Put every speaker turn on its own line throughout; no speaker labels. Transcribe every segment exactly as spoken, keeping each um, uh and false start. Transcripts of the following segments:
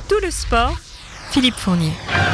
tout le sport, Philippe Fournier.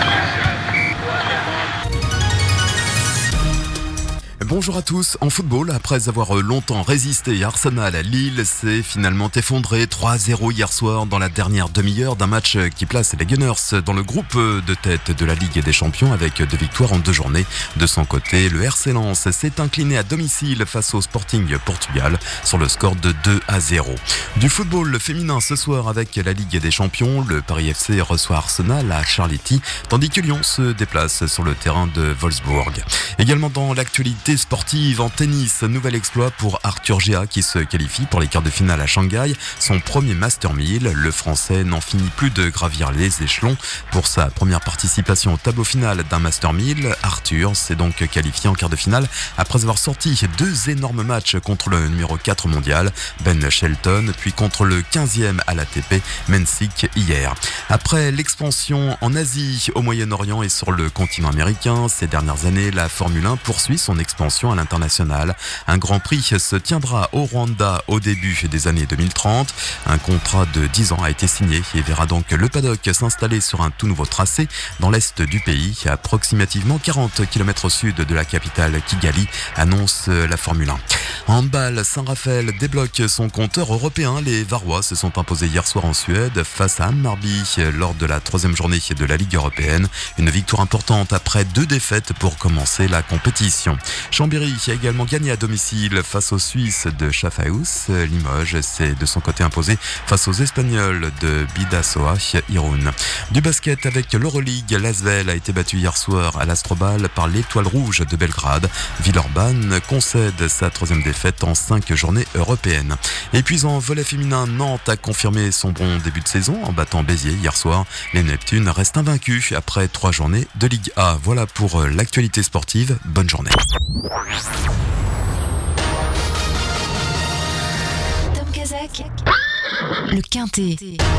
Bonjour à tous. En football, après avoir longtemps résisté, Arsenal à Lille s'est finalement effondré trois à zéro hier soir dans la dernière demi-heure d'un match qui place les Gunners dans le groupe de tête de la Ligue des Champions avec deux victoires en deux journées. De son côté, le R C Lens s'est incliné à domicile face au Sporting Portugal sur le score de deux à zéro. Du football féminin ce soir avec la Ligue des Champions, le Paris F C reçoit Arsenal à Charletti, tandis que Lyon se déplace sur le terrain de Wolfsburg. Également dans l'actualité sportive en tennis, nouvel exploit pour Arthur Géa qui se qualifie pour les quarts de finale à Shanghai. Son premier Master mille, le Français n'en finit plus de gravir les échelons. Pour sa première participation au tableau final d'un Master mille, Arthur s'est donc qualifié en quart de finale après avoir sorti deux énormes matchs contre le numéro quatre mondial, Ben Shelton, puis contre le quinzième à l'A T P, Mensik, hier. Après l'expansion en Asie, au Moyen-Orient et sur le continent américain, ces dernières années, la Formule un poursuit son expansion à l'international. Un Grand Prix se tiendra au Rwanda au début des années deux mille trente. Un contrat de dix ans a été signé et verra donc le paddock s'installer sur un tout nouveau tracé dans l'est du pays, approximativement quarante kilomètres au sud de la capitale Kigali, annonce la Formule un. En handball, Saint-Raphaël débloque son compteur européen. Les Varois se sont imposés hier soir en Suède face à Hammarby lors de la troisième journée de la Ligue européenne. Une victoire importante après deux défaites pour commencer la compétition. Chambéry a également gagné à domicile face aux Suisses de Schaffhaus. Limoges s'est de son côté imposé face aux Espagnols de Bidasoa Irun. Du basket avec l'Euroleague, l'Asvel a été battu hier soir à l'Astrobal par l'Étoile Rouge de Belgrade. Villeurbanne concède sa troisième défaite en cinq journées européennes. Et puis en volley féminin, Nantes a confirmé son bon début de saison en battant Béziers hier soir. Les Neptunes restent invaincus après trois journées de Ligue A. Voilà pour l'actualité sportive. Bonne journée.
Tom Kazak, le Quintet.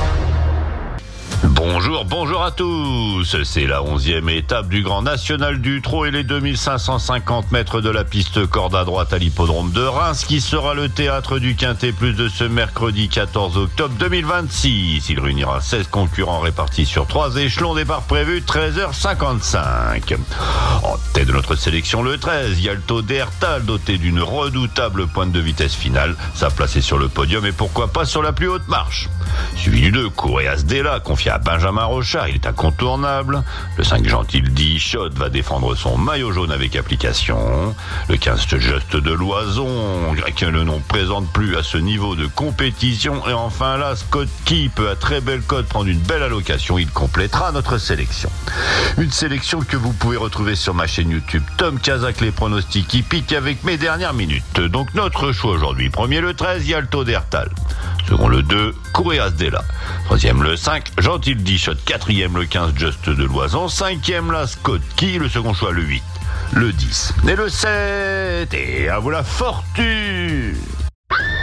Bonjour, bonjour à tous. C'est la onzième étape du Grand National du Trot et les deux mille cinq cent cinquante mètres de la piste corde à droite à l'hippodrome de Reims qui sera le théâtre du Quintet plus de ce mercredi quatorze octobre deux mille vingt-six. Il réunira seize concurrents répartis sur trois échelons. Départ prévu treize heures cinquante-cinq. En tête de notre sélection, le treize, Yalto Dertal, doté d'une redoutable pointe de vitesse finale. Sa place est sur le podium et pourquoi pas sur la plus haute marche. Suivi du deux, Coréas Della, confié à Benjamin Rochard, il est incontournable. Le cinq, Gentil Dichot va défendre son maillot jaune avec application. Le quinze, Just de Loison, que le nom présente plus à ce niveau de compétition. Et enfin là, Scott Key peut à très belle cote prendre une belle allocation, il complétera notre sélection. Une sélection que vous pouvez retrouver sur ma chaîne YouTube Tom Kazak, les pronostics hippiques avec mes dernières minutes. Donc notre choix aujourd'hui, premier le treize, Yalto Dertal. Second le deux, Coréas Della. Troisième le cinq, Gentil Dichot. Quatrième le quinze, Just de Loison. Cinquième la Scott Key. Le second choix le huit, le dix et le sept. Et à vous la fortune.